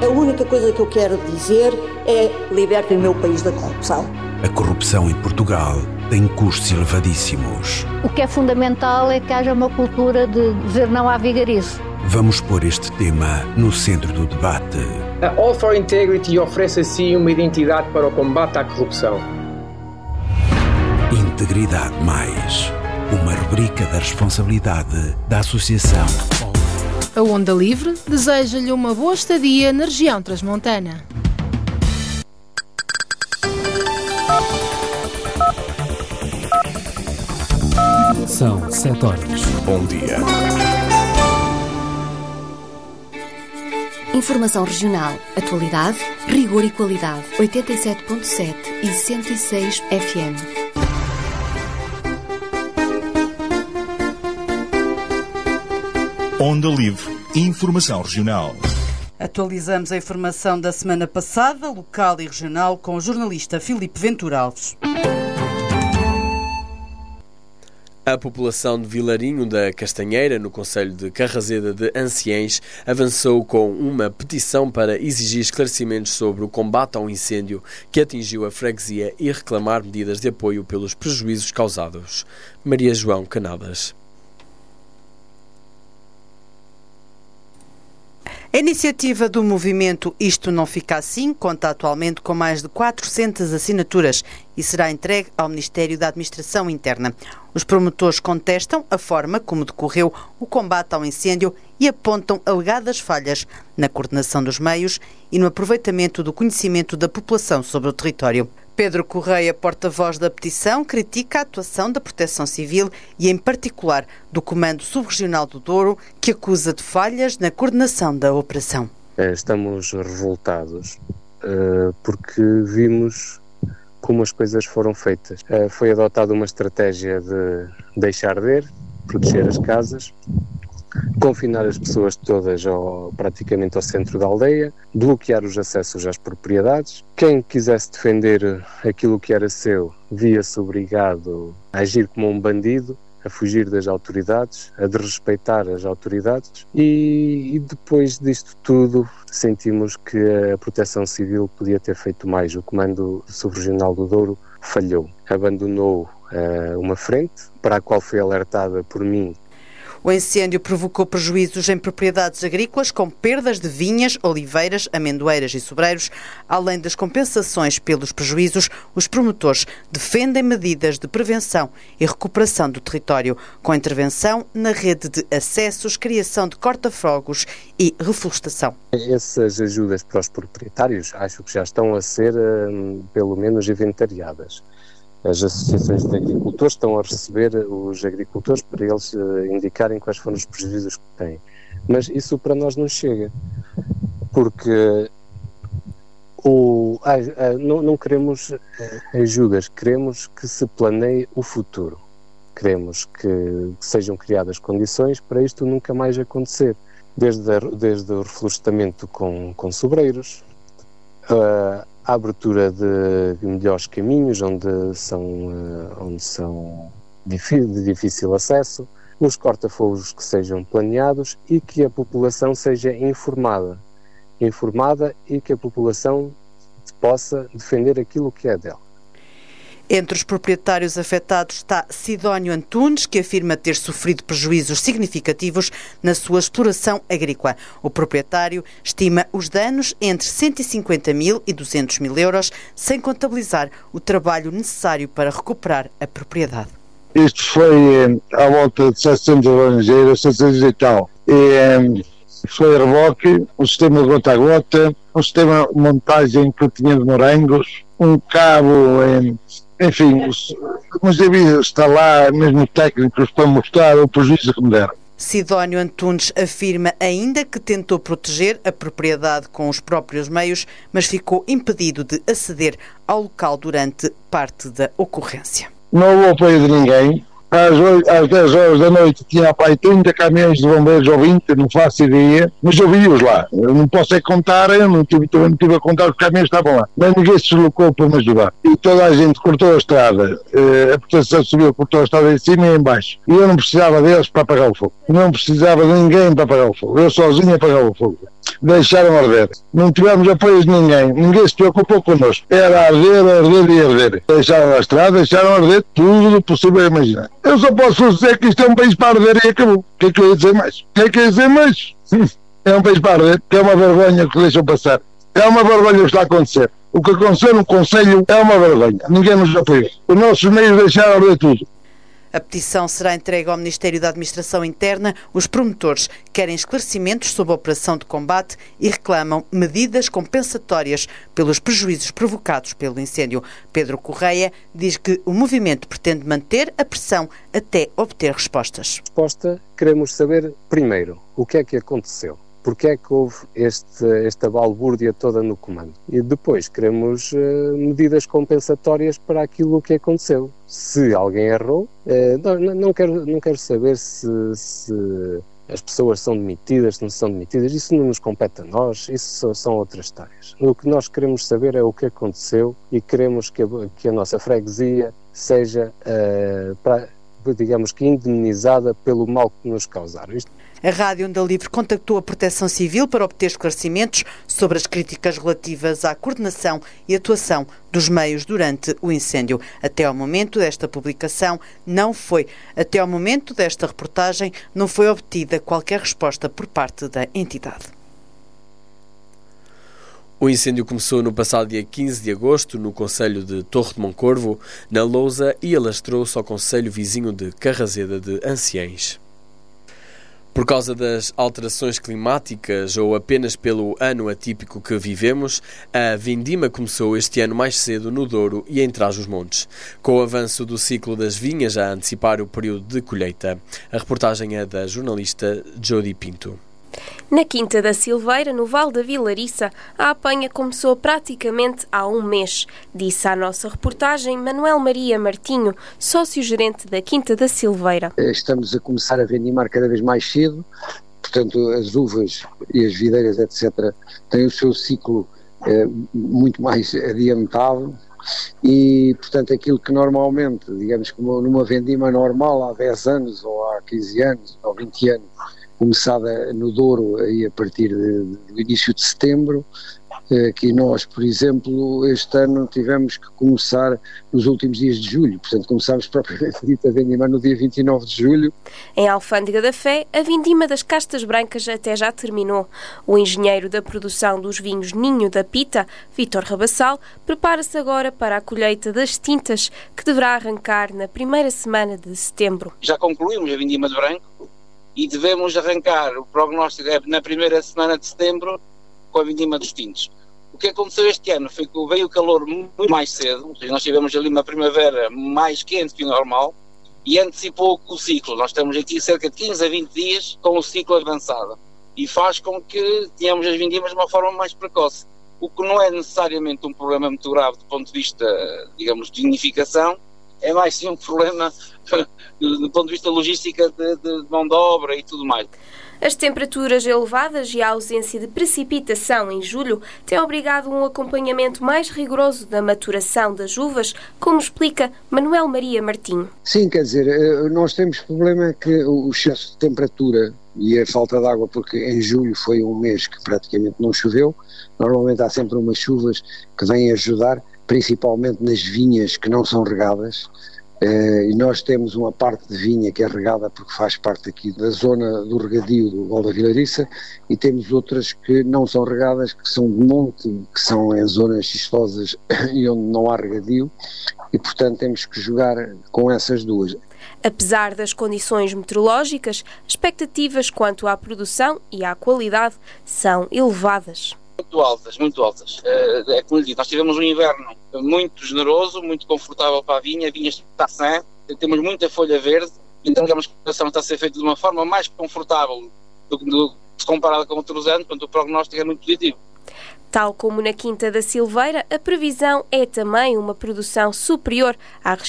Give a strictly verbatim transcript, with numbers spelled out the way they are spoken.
A única coisa que eu quero dizer é: libertem o meu país da corrupção. A corrupção em Portugal tem custos elevadíssimos. O que é fundamental é que haja uma cultura de dizer não à vigarice. Vamos pôr este tema no centro do debate. A All for Integrity oferece assim uma identidade para o combate à corrupção. Integridade Mais, uma rubrica da responsabilidade da Associação. A Onda Livre deseja-lhe uma boa estadia na região transmontana. São sete horas. Bom dia. Informação regional, atualidade, rigor e qualidade. oitenta e sete ponto sete e cento e seis F M. Onda Livre. Informação regional. Atualizamos a informação da semana passada, local e regional, com o jornalista Filipe Ventura Alves. A população de Vilarinho da Castanheira, no concelho de Carrazeda de Anciães, avançou com uma petição para exigir esclarecimentos sobre o combate ao incêndio que atingiu a freguesia e reclamar medidas de apoio pelos prejuízos causados. Maria João Canadas. A iniciativa do movimento Isto Não Fica Assim conta atualmente com mais de quatrocentas assinaturas e será entregue ao Ministério da Administração Interna. Os promotores contestam a forma como decorreu o combate ao incêndio e apontam alegadas falhas na coordenação dos meios e no aproveitamento do conhecimento da população sobre o território. Pedro Correia, porta-voz da petição, critica a atuação da Proteção Civil e, em particular, do Comando Subregional do Douro, que acusa de falhas na coordenação da operação. Estamos revoltados uh, porque vimos como as coisas foram feitas. Uh, foi adotada uma estratégia de deixar arder, proteger as casas, confinar as pessoas todas ao, praticamente ao centro da aldeia, bloquear os acessos às propriedades. Quem quisesse defender aquilo que era seu via-se obrigado a agir como um bandido, a fugir das autoridades, a desrespeitar as autoridades e, e depois disto tudo sentimos que a Proteção Civil podia ter feito mais. O Comando Subregional do Douro falhou, abandonou uh, uma frente para a qual foi alertada por mim. O incêndio provocou prejuízos em propriedades agrícolas, com perdas de vinhas, oliveiras, amendoeiras e sobreiros. Além das compensações pelos prejuízos, os promotores defendem medidas de prevenção e recuperação do território, com intervenção na rede de acessos, criação de corta-fogos e reflorestação. Essas ajudas para os proprietários acho que já estão a ser, pelo menos, inventariadas. As associações de agricultores estão a receber os agricultores para eles uh, indicarem quais foram os prejuízos que têm. Mas isso para nós não chega, porque o, ah, ah, não, não queremos ajudas, queremos que se planeie o futuro. Queremos que, que sejam criadas condições para isto nunca mais acontecer. Desde, a, desde o reflorestamento com, com sobreiros, uh, a abertura de melhores caminhos onde são, onde são de difícil acesso, os corta-fogos que sejam planeados e que a população seja informada, informada e que a população possa defender aquilo que é dela. Entre os proprietários afetados está Sidónio Antunes, que afirma ter sofrido prejuízos significativos na sua exploração agrícola. O proprietário estima os danos entre cento e cinquenta mil e duzentos mil euros, sem contabilizar o trabalho necessário para recuperar a propriedade. Isto foi à volta de setecentas laranjeiras, setecentas e tal. E, foi reboque, um sistema de gota a gota, um sistema de montagem que tinha de morangos, um cabo, enfim, mas devia estar lá, mesmo técnicos, para mostrar o prejuízo que me deram. Sidónio Antunes afirma ainda que tentou proteger a propriedade com os próprios meios, mas ficou impedido de aceder ao local durante parte da ocorrência. Não houve apoio de ninguém, às, oito, às dez horas da noite tinha para aí trinta caminhões de bombeiros ou vinte, não faço ideia, mas eu vi-os lá. Eu não posso é contar, eu não tive, também não tive a contar os caminhões que estavam lá. Mas ninguém se deslocou para me ajudar. E toda a gente cortou a estrada. A proteção civil cortou a estrada em cima e em baixo. E eu não precisava deles para apagar o fogo. Não precisava de ninguém para apagar o fogo. Eu sozinho apagava o fogo. Deixaram arder. Não tivemos apoio de ninguém. Ninguém se preocupou connosco. Era arder, arder e arder. Deixaram a estrada, deixaram arder tudo possível a imaginar. Eu só posso dizer que isto é um país para arder e acabou. O que é que eu ia dizer mais? O que é que eu ia dizer mais? É um país para arder, que é uma vergonha que deixam passar. É uma vergonha o que está a acontecer. O que aconteceu no Conselho é uma vergonha. Ninguém nos apoiou. Os nossos meios deixaram arder tudo. A petição será entregue ao Ministério da Administração Interna. Os promotores querem esclarecimentos sobre a operação de combate e reclamam medidas compensatórias pelos prejuízos provocados pelo incêndio. Pedro Correia diz que o movimento pretende manter a pressão até obter respostas. Resposta, queremos saber, primeiro, o que é que aconteceu. Porque é que houve este, esta balbúrdia toda no comando? E depois queremos uh, medidas compensatórias para aquilo que aconteceu. Se alguém errou, uh, não, não, quero, não quero saber se, se as pessoas são demitidas, se não são demitidas. Isso não nos compete a nós, isso são, são outras histórias. O que nós queremos saber é o que aconteceu e queremos que a, que a nossa freguesia seja, uh, pra, digamos que, indemnizada pelo mal que nos causaram. Isto A Rádio Onda Livre contactou a Proteção Civil para obter esclarecimentos sobre as críticas relativas à coordenação e atuação dos meios durante o incêndio. Até ao momento desta publicação não foi, até ao momento desta reportagem, não foi obtida qualquer resposta por parte da entidade. O incêndio começou no passado dia quinze de agosto, no concelho de Torre de Moncorvo, na Lousa, e alastrou-se ao concelho vizinho de Carrazeda de Anciães. Por causa das alterações climáticas ou apenas pelo ano atípico que vivemos, a vindima começou este ano mais cedo no Douro e em Trás-os-Montes, com o avanço do ciclo das vinhas a antecipar o período de colheita. A reportagem é da jornalista Jody Pinto. Na Quinta da Silveira, no Vale da Vilariça, a apanha começou praticamente há um mês, disse à nossa reportagem Manuel Maria Martinho, sócio-gerente da Quinta da Silveira. Estamos a começar a vendimar cada vez mais cedo, portanto as uvas e as videiras, etcétera, têm o seu ciclo eh, muito mais adiantado e, portanto, aquilo que normalmente, digamos que numa vendima normal há dez anos ou há quinze anos ou vinte anos, começada no Douro aí a partir de, do início de setembro, que nós, por exemplo, este ano tivemos que começar nos últimos dias de julho, portanto começámos propriamente dito a vindima no dia vinte e nove de julho. Em Alfândega da Fé, a vindima das castas brancas até já terminou. O engenheiro da produção dos vinhos Ninho da Pita, Vítor Rabassal, prepara-se agora para a colheita das tintas, que deverá arrancar na primeira semana de setembro. Já concluímos a vindima de branco e devemos arrancar o prognóstico na primeira semana de setembro com a vindima dos tintos. O que aconteceu este ano foi que veio o calor muito mais cedo, ou seja, nós tivemos ali uma primavera mais quente que o normal e antecipou o ciclo. Nós estamos aqui cerca de quinze a vinte dias com o ciclo avançado e faz com que tenhamos as vindimas de uma forma mais precoce, o que não é necessariamente um problema muito grave do ponto de vista, digamos, de vinificação, é mais sim um problema do ponto de vista logística de, de mão de obra e tudo mais. As temperaturas elevadas e a ausência de precipitação em julho têm obrigado a um acompanhamento mais rigoroso da maturação das uvas, como explica Manuel Maria Martinho. Sim, quer dizer, nós temos problema que o excesso de temperatura e a falta de água, porque em julho foi um mês que praticamente não choveu, normalmente há sempre umas chuvas que vêm ajudar, principalmente nas vinhas que não são regadas. Uh, e nós temos uma parte de vinha que é regada porque faz parte aqui da zona do regadio do Vale da Vilariça e temos outras que não são regadas, que são de monte, que são em zonas xistosas e onde não há regadio e portanto temos que jogar com essas duas. Apesar das condições meteorológicas, expectativas quanto à produção e à qualidade são elevadas. Muito altas, muito altas. É como lhe digo, nós tivemos um inverno muito generoso, muito confortável para a vinha, a vinha está sã, temos muita folha verde, então digamos que a produção está a ser feita de uma forma mais confortável do que se comparada com outros anos, portanto o prognóstico é muito positivo. Tal como na Quinta da Silveira, a previsão é também uma produção superior à